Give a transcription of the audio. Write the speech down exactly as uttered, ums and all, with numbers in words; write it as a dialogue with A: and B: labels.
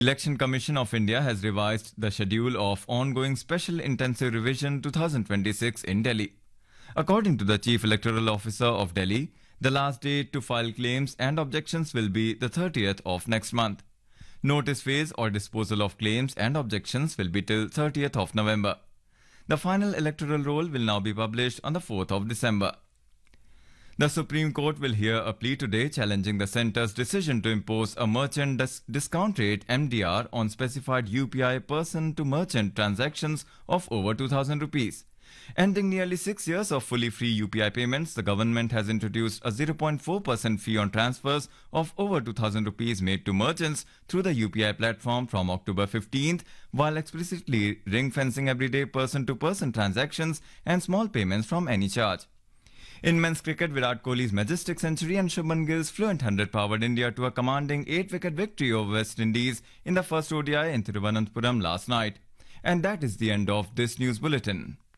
A: Election Commission of India has revised the schedule of ongoing Special Intensive Revision twenty twenty-six in Delhi. According to the Chief Electoral Officer of Delhi, the last date to file claims and objections will be the thirtieth of next month. Notice phase or disposal of claims and objections will be till thirtieth of November. The final electoral roll will now be published on the fourth of December. The Supreme Court will hear a plea today challenging the centre's decision to impose a merchant dis discount rate M D R on specified U P I person-to-merchant transactions of over two thousand rupees. Ending nearly six years of fully free U P I payments, the government has introduced a zero point four percent fee on transfers of over two thousand rupees made to merchants through the U P I platform from October fifteenth, while explicitly ring-fencing everyday person-to-person transactions and small payments from any charge. In men's cricket, Virat Kohli's majestic century and Shubman Gill's fluent one hundred powered India to a commanding eight-wicket victory over West Indies in the first O D I in Thiruvananthapuram last night. And that is the end of this news bulletin.